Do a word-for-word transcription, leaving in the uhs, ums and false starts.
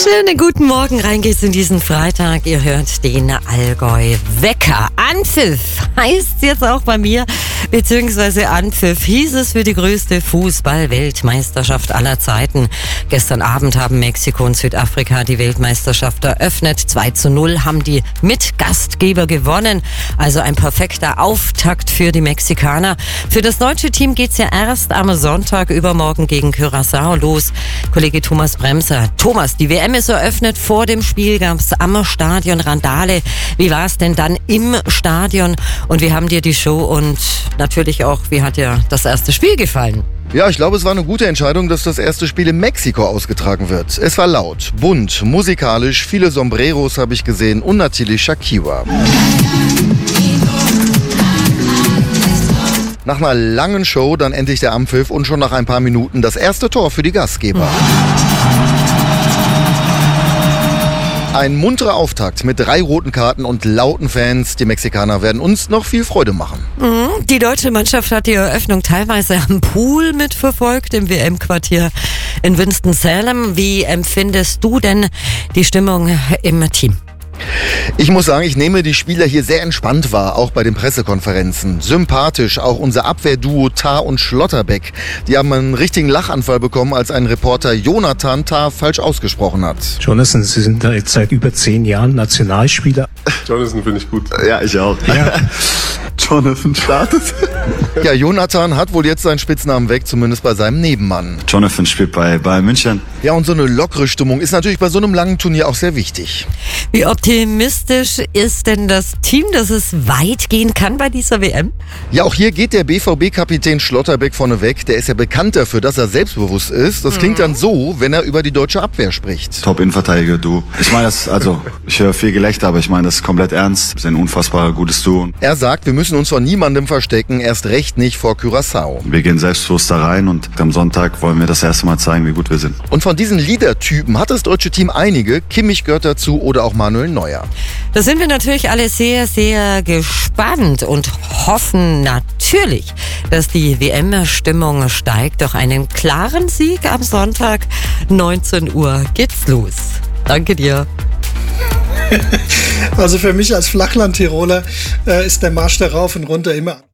Schönen guten Morgen, rein geht's in diesen Freitag. Ihr hört den Allgäu-Wecker. Anpfiff heißt jetzt auch bei mir, beziehungsweise Anpfiff hieß es für die größte Fußball-Weltmeisterschaft aller Zeiten. Gestern Abend haben Mexiko und Südafrika die Weltmeisterschaft eröffnet. zwei zu null haben die Mitgastgeber gewonnen. Also ein perfekter Auftakt für die Mexikaner. Für das deutsche Team geht's ja erst am Sonntag übermorgen gegen Curaçao los. Kollege Thomas Bremser. Thomas, die W M ist eröffnet. Vor dem Spiel gab's am Stadion Randale. Wie war es denn dann im Stadion? Und wie haben dir die Show und natürlich auch, wie hat dir das erste Spiel gefallen? Ja, ich glaube, es war eine gute Entscheidung, dass das erste Spiel in Mexiko ausgetragen wird. Es war laut, bunt, musikalisch, viele Sombreros habe ich gesehen und natürlich Shakira. Nach einer langen Show dann endlich der Anpfiff und schon nach ein paar Minuten das erste Tor für die Gastgeber. Ein munterer Auftakt mit drei roten Karten und lauten Fans. Die Mexikaner werden uns noch viel Freude machen. Die deutsche Mannschaft hat die Eröffnung teilweise am Pool mitverfolgt, im W M-Quartier in Winston-Salem. Wie empfindest du denn die Stimmung im Team? Ich muss sagen, ich nehme die Spieler hier sehr entspannt wahr, auch bei den Pressekonferenzen. Sympathisch, auch unser Abwehrduo Tah und Schlotterbeck. Die haben einen richtigen Lachanfall bekommen, als ein Reporter Jonathan Tah falsch ausgesprochen hat. Jonathan, Sie sind da jetzt seit über zehn Jahren Nationalspieler. Jonathan finde ich gut. Ja, ich auch. Ja. Jonathan startet. Ja, Jonathan hat wohl jetzt seinen Spitznamen weg, zumindest bei seinem Nebenmann. Jonathan spielt bei Bayern München. Ja, und so eine lockere Stimmung ist natürlich bei so einem langen Turnier auch sehr wichtig. Wie optimistisch ist denn das Team, dass es weit gehen kann bei dieser W M? Ja, auch hier geht der B V B-Kapitän Schlotterbeck vorne weg. Der ist ja bekannt dafür, dass er selbstbewusst ist. Das klingt dann so, wenn er über die deutsche Abwehr spricht. Top-Innenverteidiger, du. Ich meine das, also, ich höre viel Gelächter, aber ich meine das komplett ernst. Wir sind ein unfassbar gutes Duo. Er sagt, wir müssen uns vor niemandem verstecken, erst recht nicht vor Curaçao. Wir gehen selbstbewusst da rein und am Sonntag wollen wir das erste Mal zeigen, wie gut wir sind. Und von diesen Leader-Typen hat das deutsche Team einige. Kimmich gehört dazu oder auch Manuel Neuer. Da sind wir natürlich alle sehr, sehr gespannt und hoffen natürlich, dass die W M-Stimmung steigt. Durch einen klaren Sieg am Sonntag, neunzehn Uhr geht's los. Danke dir. Also für mich als Flachland-Tiroler äh, ist der Marsch da rauf und runter immer